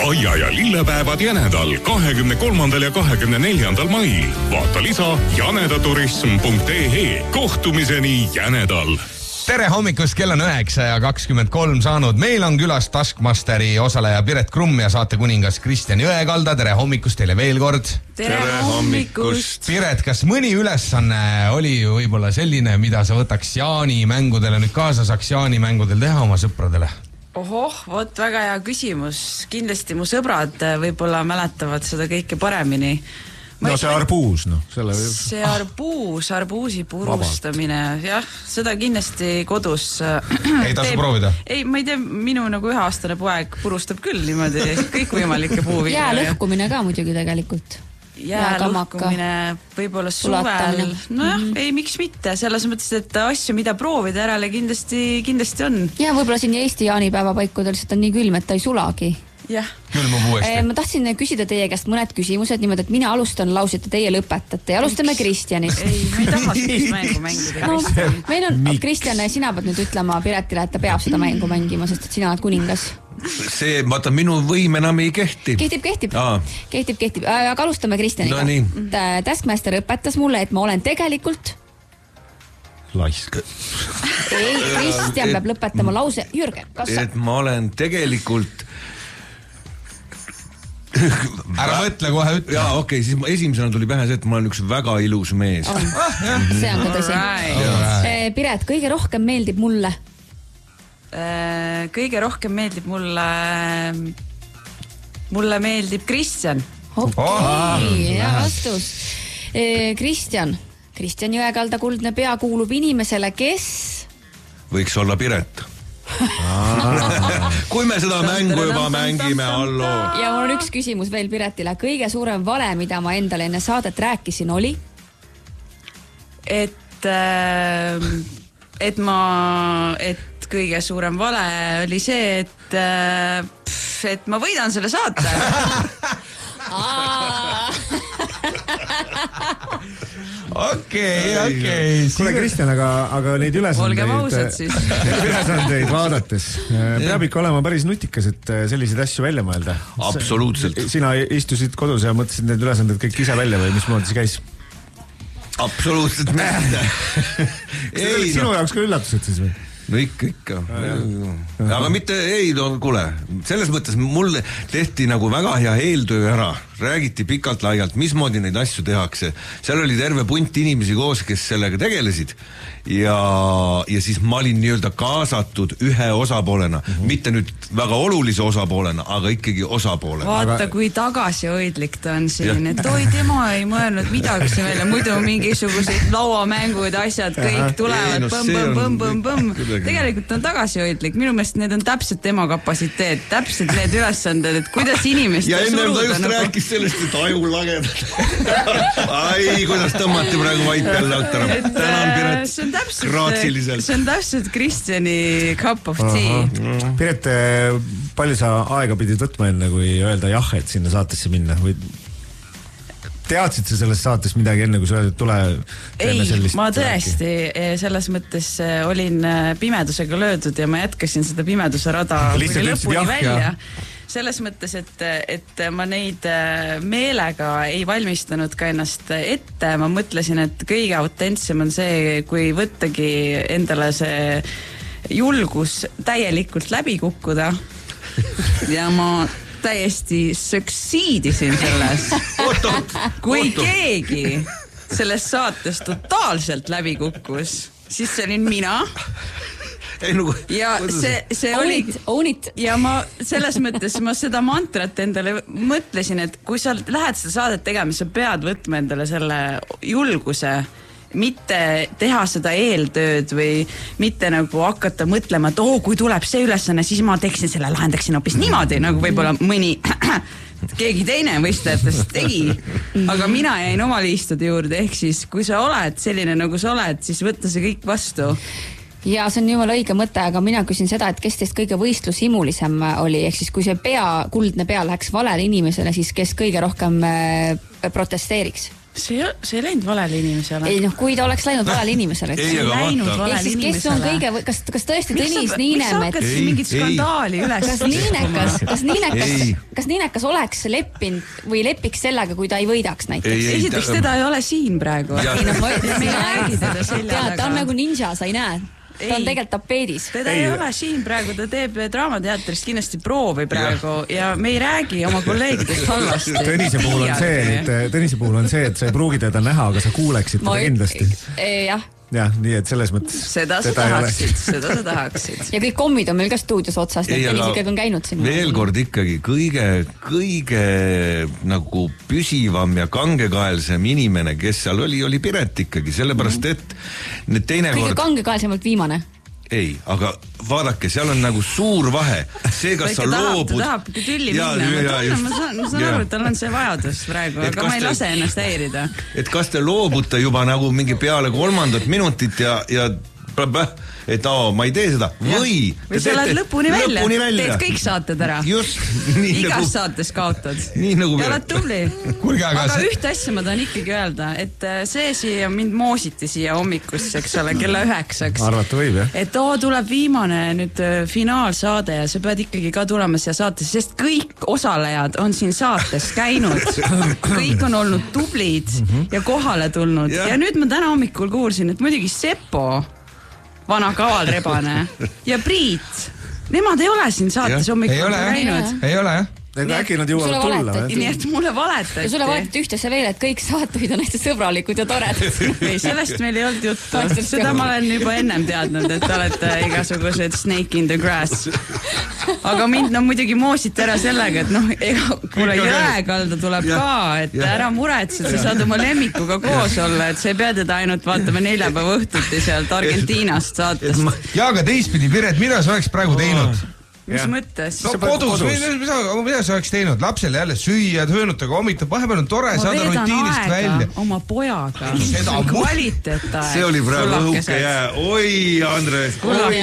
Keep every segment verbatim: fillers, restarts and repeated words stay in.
Aia ja lillepäevad Jänedal kahekümne kolmandal ja kahekümne neljandal mail. Vaata lisa janedaturism punkt ee. Kohtumiseni Jänedal. Tere hommikust, kell on üheksa ja kakskümmend kolm saanud. Meil on külas Taskmasteri osaleja Piret Krumm ja saatekuningas Kristjan Jõekalda. Tere hommikust teile veel kord. Tere hommikust. Piret, kas mõni ülesanne oli võib-olla selline, mida sa võtaks Jaani mängudele nüüd kaasa, saaks Jaani mängudel teha oma sõpradele? Ohoh, vot väga hea küsimus. Kindlasti mu sõbrad võib-olla mäletavad seda kõike paremini. No see arbuus, noh. Selle... See arbuus, arbuusi purustamine, jah, seda kindlasti kodus ei tasu proovida? Ei, ma ei tea, minu nagu üheaastane poeg purustab küll niimoodi kõik võimalikke puuvilja. Jää lõhkumine ka muidugi tegelikult. Jää lõhkumine võib-olla suvel. No jah, mm-hmm. ei, miks mitte, selles mõttes, et asju, mida proovida järele kindlasti, kindlasti on. Ja võib-olla siin Eesti jaanipäeva paikudel lihtsalt on nii külm, et ta ei sulagi. Jah. Külmub uuesti. Ma tahtsin küsida teie käest mõned küsimused niimoodi, et mina alustan lausita, teie lõpetate ja alustame Kristjanist. Ei, ma ei taha sellist mängu mängida. No, meil on, Kristjan, sina pead nüüd ütlema Piretile, et ta peab seda mängu mängima, sest et sina oled kuningas. See, vaata, minu võim enam ei kehti. Kehtib, kehtib. Aa. Kehtib, kehtib. Aga alustame Kristjaniga. No nii. Taskmaster õpetas mulle, et ma olen tegelikult... Laisk. Ei, Kristjan peab lõpetama lause. Jürgen, kas sa... Et ma olen tegelikult... Ära mõtle kohe ütle. Jaa, okei, okay, siis esimesena tuli pähe see, et ma olen üks väga ilus mees. On. See on ka tõsi. Right. Piret, kõige rohkem meeldib mulle? Kõige rohkem meeldib mulle... Mulle meeldib Kristjan. Okei, okay. Hea vastus. Kristjan. Kristjan Jõekalda kuldne pea kuulub inimesele, kes... Võiks olla Piret. Kui me seda mängu juba mängime, allo. Ja mul on üks küsimus veel Piretile. Kõige suurem vale, mida ma endale enne saadet rääkisin, oli? Et, et ma, et kõige suurem vale oli see, et, et ma võidan selle saate. Okei, okei. Kuule, Kristjan, aga, aga neid ülesandeid, ülesandeid vaadates peab ikka olema päris nutikas, et selliseid asju välja mõelda. Absoluutselt. Sina istusid kodus ja mõtlesid need ülesanded kõik ise välja või mis moodi see käis? Absoluutselt mitte. Ei, sinu jaoks ka üllatused siis või? No ikka, ikka. Aga mitte, ei, no kuule, selles mõttes mulle tehti nagu väga hea eeltöö ära. Räägiti pikalt laialt, mismoodi neid asju tehakse. Seal oli terve punt inimesi koos, kes sellega tegelesid. Ja, ja siis ma olin nii-öelda kaasatud ühe osapoolena. Mm-hmm. Mitte nüüd väga olulise osapoolena, aga ikkagi osapoolena. Vaata, aga... kui tagasihoidlik ta on siin. Et oi, tema ei mõelnud midagi siin välja. Muidu mingisugused lauamängud, asjad, kõik tulevad. Ei, no, põmm, põmm, on... põmm, põmm, põmm. Tegelikult on tagasihoidlik. Minu meelest need on täpselt tema kapatsiteet. Täpselt need ülesanded, et kuidas inimest ja enne ta just nagu... rääkis sellest, et aju lagedad. Ai, kuidas tõmmati praegu vait peale altara. Tänan, Piret. See on täpselt, see on täpselt Kristjani cup of tea. Piret, palju sa aega pidid võtma enne, kui öelda jah, et sinna saatesse minna? Või teadsid sa sellest saates midagi enne, kui sa öeldid, tule teeme sellist? Ei, ma tõesti selles mõttes olin pimedusega löödud ja ma jätkasin seda pimeduse rada lõpuni välja. Selles mõttes, et, et ma neid meelega ei valmistanud ka ennast ette. Ma mõtlesin, et kõige autentsem on see, kui võttagi endale see julgus täielikult läbi kukkuda. Ja ma täiesti succeedisin selles. Kui keegi selles saates totaalselt läbi kukkus, siis see olin mina. Ei, nagu, ja see, see oli own it. Ja ma selles mõttes ma seda mantrat endale mõtlesin, et kui sa lähed seda saadet tegema, sa pead võtma endale selle julguse, mitte teha seda eeltööd või mitte nagu hakata mõtlema, et oo, kui tuleb see ülesanne, siis ma teeksin selle, lahendaksin hoopis niimoodi, nagu võib-olla mõni keegi teine võistlejatest tegi, aga mina jäin oma liistude juurde, ehk siis kui sa oled selline nagu sa oled, siis võtta see kõik vastu. Ja see on jumala õige mõte, aga mina küsin seda, et kes teist kõige võistlushimulisem oli, ehk siis kui see pea, kuldne pea läheks valele inimesele, siis kes kõige rohkem protesteeriks? see, see ei läinud valele inimesele. Ei noh, kui ta oleks läinud valele inimesele. Ei, aga vaata. Kes on kõige, kas, kas tõesti Tõnis Niinemet? Miks sa hakkad siin mingit skandaali üles? Kas Niinekas, kas Niinekas, kas Niinekas oleks leppinud või lepiks sellega, kui ta ei võidaks näiteks? Esiteks teda ei ole siin praegu. Ei noh, ma ütlen, me ei räägi teda selja taga. Ta on nagu ninja, sa ei näe. Ta on tegelikult tapeedis. Teda ei, ei ole siin praegu, ta teeb Draamateatris kindlasti proovi praegu ja, ja me ei räägi oma kolleegidest halvasti. Tõnise puhul on see, et Tõnise puhul on see, et sa ei pruugi teda näha, aga sa kuuleksid teda kindlasti. Jah. Jah, nii et selles mõttes. Seda sa tahaksid, seda sa tahaksid. Ja kõik kommid on meil ka stuudios otsast, et Tõnisega on käinud siin. Veel kord ikkagi kõige, kõige nagu püsivam ja kangekaelsem inimene, kes seal oli, oli Piret ikkagi, sellepärast et need teine kõige kord... kangekaelsemalt viimane. Ei, aga vaadake, seal on nagu suur vahe. See, kas sa loobud... Ta tahab tülli minna. Ja, ja, ma saan, ma saan aru, et tal on see vajadus praegu, aga ma ei lase te, ennast häirida. Et kas te loobute juba nagu mingi peale kolmandat minutit ja, ja et oo, ma ei tee seda. Või, või sa lähed lõpuni välja. lõpuni välja. Teed kõik saated ära. Just. Igas nagu, saates kaotad. Nii nagu ja oled tubli. Kulge, aga aga see... ühte asja ma tahan ikkagi öelda, et see siia mind moositi siia hommikusse, eks ole, kella üheksaks. Arvata võib, jah? Et oo, tuleb viimane nüüd finaalsaade ja sa pead ikkagi ka tulema siia saatesse, sest kõik osalejad on siin saates käinud. Kõik on olnud tublid ja kohale tulnud. Ja, ja nüüd ma täna hommikul kuulsin, et muidugi Seppo vana kavalrebane ja Priit, nemad ei ole siin saates hommikul käinud. Ei ole, jah. Ega äkki nad jõuavad tulla. Nii et mulle valetati. Ja sulle valetati ühtesse veel, et kõik saateid on hästi sõbralikud ja toredad. Ei, sellest meil ei olnud juttu. Seda ma olen juba ennem teadnud, et olete igasugused snake in the grass. Aga mind no muidugi moositi ära sellega, et noh, ega kuule Jõekalda tuleb ka, et ära muretsed, sa saad oma lemmikuga koos olla, et sa ei pea teda ainult vaatama neljapäeva õhtuti sealt Argentiinast saatest. Ja, aga teistpidi, Piret, mida sa oleks praegu teinud? Mis ja. Mõttes? No kodus, kodus. Mida, mida sa oleks teinud? Lapsele jälle süüa, höönutaga homitab, vahepeal on tore ma saada rutiinist välja. Oma pojaga. Kvaliteetaeg. See oli praegu õhuke jää. Oi, Andres.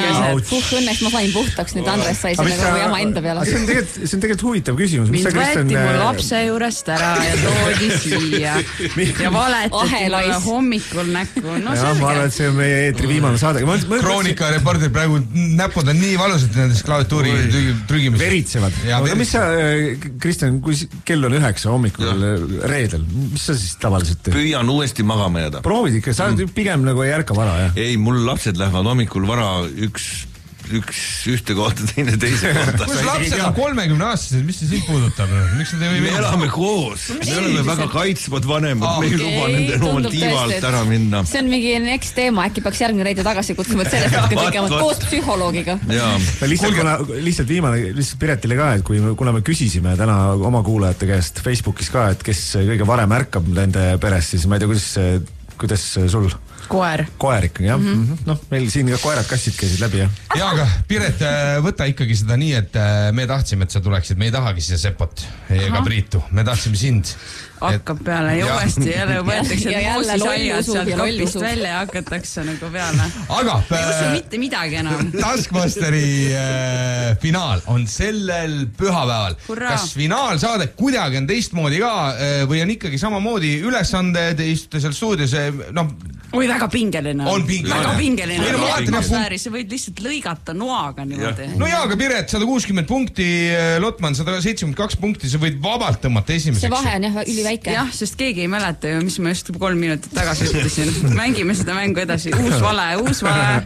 Puh, õnneks ma sain puhtaks, nüüd Andres sai selle nagu jama enda peale. See on tegelikult, see on tegelikult huvitav küsimus. Mind võeti mul lapse juurest ära ja toodi siia. Ja valetati mulle hommikul näkku. No ja, ma arvan, et see on meie eetri viimane saade. Kroonika reporter praegu näpud on nii valusad nendes klaviatuuri trügimis. Veritsevad. Aga mis sa, Kristjan, kui kell on üheksa hommikul ja. Reedel, mis sa siis tavaliselt teed? Püüan uuesti magama jääda. Proovid ikka, sa mm. pigem nagu ei ärka vara, jah? Ei, mul lapsed lähevad hommikul vara üks üks ühte kohta, teine teise kohta. Kus lapsed on kolmekümne aastased, mis see sind puudutab? Miks nad ei või me elame koos. Me oleme väga kaitsvad vanemad. Ah, me ei luba nende omal tiivalt ära minna. See on mingi next teema, äkki peaks järgmine reide tagasi kutsuma, et sellest natuke tegemad koos psühholoogiga. Lihtsalt, kuna, lihtsalt viimane, lihtsalt Piretile ka, et kui, kuna me küsisime täna oma kuulajate käest Facebookis ka, et kes kõige varem ärkab nende perest, siis ma ei tea, kuidas, kuidas sul? Koer. Koer ikkagi, jah. Mm -hmm. Noh, meil siin ka koerad kassid käisid läbi, jah. Ja, aga Piret, võta ikkagi seda nii, et me tahtsime, et sa tuleksid. Me ei tahagi siia Sepot ega Priitu. Me tahtsime sind. Hakkab peale ja uuesti jälle võetakse moosisaiad sealt kopist välja ja hakatakse nagu peale. Aga ei usu mitte midagi enam. Taskmasteri äh, finaal on sellel pühapäeval. Hurraa. Kas finaalsaade kuidagi on teistmoodi ka äh, või on ikkagi samamoodi ülesanded, istute seal stuudios, noh oi, väga pingeline. On pingeline. Väga pingeline. Atmosfääri, sa võid lihtsalt lõigata noaga niimoodi. No jaa, aga Piret, sada kuuskümmend punkti, Lotman sada seitsekümmend kaks punkti, sa võid vabalt tõmmata esimeseks. See vahe on jah üliväike. Jah, sest keegi ei mäleta ju, mis ma just kolm minutit tagasi ütlesin. Mängime seda mängu edasi. Uus vale, uus vale.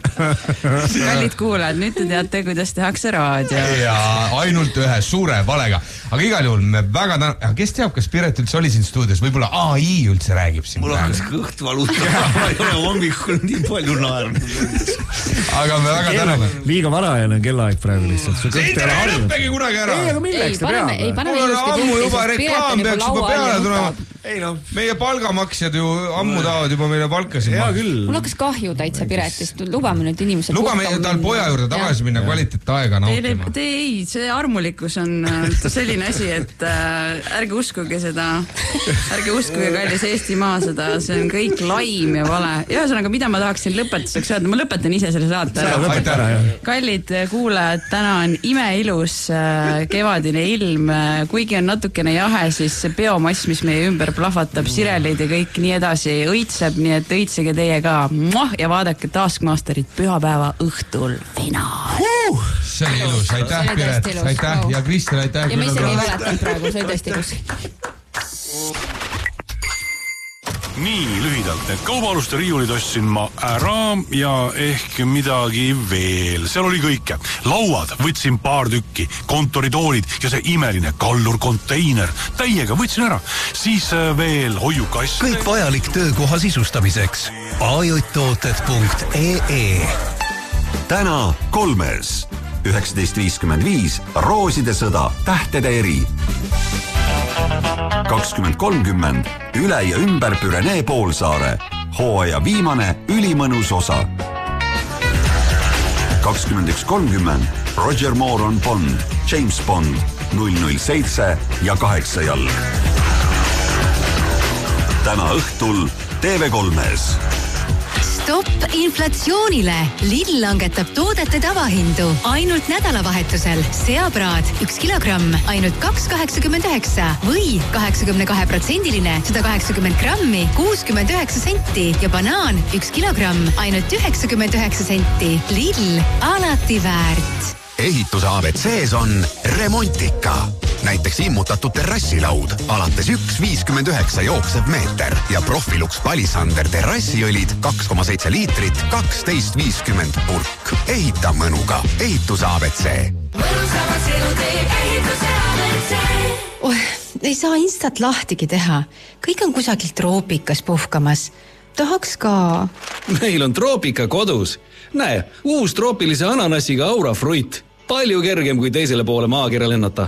Kallid kuulajad, nüüd te teate, kuidas tehakse raadio. Ja ainult ühe suure valega. Aga igal juhul me väga täna... Kes teab, kas Piret üldse oli siin stuudios? Võib-olla A I üldse räägib siin. Mul hakkas kõht valuta. Ei ole hommikul nii palju naernud. Aga me väga täname. Liiga varajane kellaaeg praegu lihtsalt. See ei tere lõppegi kunagi ära. Ei, aga milleks ta peab? Ei, paneme ilusti ammu juba reklaam peaks juba peale tulema. Ei no. Meie palgamaksjad ju ammu tahavad juba meile palkasid. Hea küll. Mul hakkas kahju täitsa Piretist. Lubame nüüd inimesed. Lubame tal poja juurde tagasi minna kvaliteet aega nautima. Te ei, see armulikkus on selline asi, et ärge uskuge seda. Ärge uskuge kallis Eestimaa seda. See on kõik laim ja vale. Ja ühesõnaga, mida ma tahaksin lõpetuseks öelda? Ma lõpetan ise selle saate ära. Kallid kuulajad, täna on imeilus kevadine ilm. Kuigi on natukene jahe, siis see biomass, mis meie ümber ja plahvatab sireleid ja kõik nii edasi õitseb, nii et õitsege teie ka ja vaadake Taskmasterit pühapäeva õhtul finaal. Uh, see oli ilus, aitäh Piret, aitäh ja Kristel, aitäh. Ja me ise ei valetanud praegu, see oli tõesti ilus. Nii lühidalt, need kaubaluste riiulid ostsin ma ära ja ehk midagi veel. Seal oli kõike. Lauad võtsin paar tükki, kontoritoolid ja see imeline kallur konteiner. Täiega võtsin ära. Siis veel hoiukass. Kõik vajalik töökoha sisustamiseks. a j tooted punkt e e. Täna kolmes. üheksateist viiskümmend viis Rooside sõda, tähtede eri. kakskümmend kolmkümmend üle ja ümber Pürenee poolsaare. Hooaja viimane ülimõnus osa. kakskümmend üks kolmkümmend Roger Moore on Bond, James Bond, null null seitse ja kaheksa jalg. Täna õhtul T V kolmes. Stopp inflatsioonile! Lidl langetab toodete tavahindu ainult nädalavahetusel. Seapraad üks kilogramm ainult kaks kaheksakümmend üheksa või kaheksakümmend kaks protsendiline sada kaheksakümmend grammi kuuskümmend üheksa senti ja banaan üks kilogramm ainult üheksakümmend üheksa senti. Lidl, alati väärt. Ehituse A B C-s on Remontika. Näiteks immutatud terrassilaud, alates üks viiskümmend üheksa jooksev meeter ja Profilux Palisander terrassiõlid kaks koma seitse liitrit, kaksteist viiskümmend purk. Ehita mõnuga. Ehituse A B C. Mõnusamaks elu teeb ehituse A B C. Oh, ei saa instat lahtigi teha. Kõik on kusagil troopikas puhkamas. Tahaks ka. Meil on troopika kodus. Näe, uus troopilise ananassiga Aura Fruit. Palju kergem kui teisele poole maakera lennata.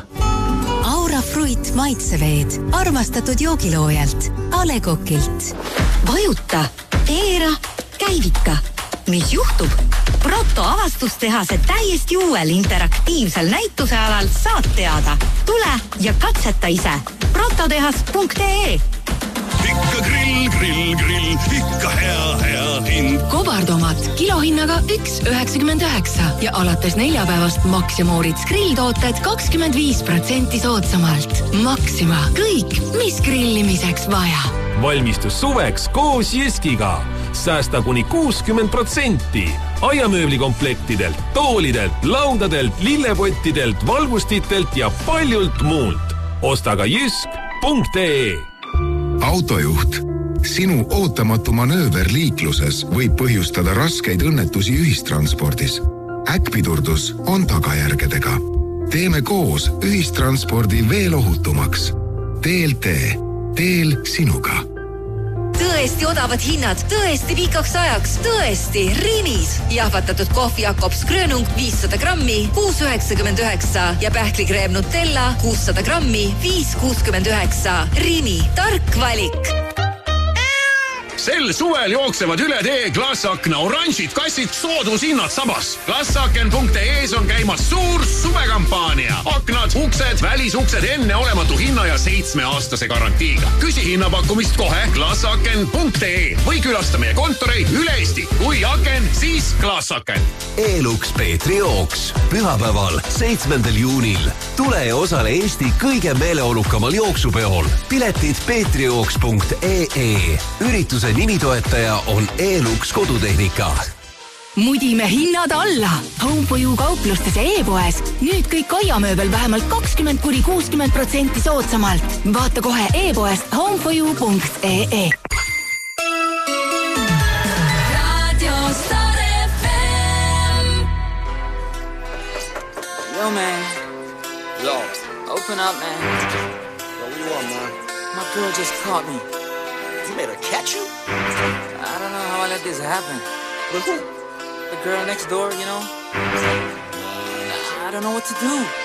Aura Fruit maitseveed. Armastatud joogiloojalt. A Le Coqilt. Vajuta. Eera. Käivika. Mis juhtub? Proto avastustehase täiesti uuel interaktiivsel näitusealal saad teada. Tule ja katseta ise. prototehas punkt e. Ikka grill, grill, grill, ikka hea, hea hind. Kobartomat kilohinnaga üks üheksakümmend üheksa ja alates neljapäevast Maxima Orits grilltooted kakskümmend viis protsenti soodsamalt. Maxima, kõik, mis grillimiseks vaja. Valmistus suveks koos Jyskiga. Säästa kuni kuuskümmend protsenti. Aiamööblikomplektidelt, toolidelt, laudadelt, lillepottidelt, valgustitelt ja paljult muult. Osta ka jysk punkt e. Autojuht, sinu ootamatu manööver liikluses võib põhjustada raskeid õnnetusi ühistranspordis. Äkkpidurdus on tagajärgedega. Teeme koos ühistranspordi veel ohutumaks. T L T, teel sinuga. Tõesti odavad hinnad, tõesti pikaks ajaks, tõesti Rimis. Jahvatatud kohvi Jakobs Grönung viissada grammi, kuus üheksakümmend üheksa ja pähklikreem Nutella kuussada grammi, viis kuuskümmend üheksa. Rimi, tark valik. Sel suvel jooksevad üle tee Glassakna oranžid kassid soodushinnad sabas. Glassaken punkt e-s on käimas suur suvekampaania. Aknad, uksed, välisuksed enne olematu hinna ja seitsme aastase garantiiga. Küsi hinnapakkumist kohe Glassaken punkt e või külasta meie kontoreid üle Eesti. Kui aken, siis Glassaken. E-Lux Peetri jooks. Pühapäeval, seitsmendal juunil. Tule ja osale Eesti kõige meeleolukamal jooksupeol. Piletid peetrijooks punkt e. Ürituse nimitoetaja on E-Lux kodutehnika. Mudime hinnad alla. Home for You kauplustes ja e-poes. Nüüd kõik aiamööbel vähemalt kakskümmend kuni kuuskümmend protsenti soodsamalt. Vaata kohe e-poest home for you punkt e. Radio Star F M. Yo, man. Yo. Open up, man. Yo, what you want, man? My girl just caught me. You made her catch you? I don't know how I let this happen. But who? The girl next door, you know? I don't know what to do.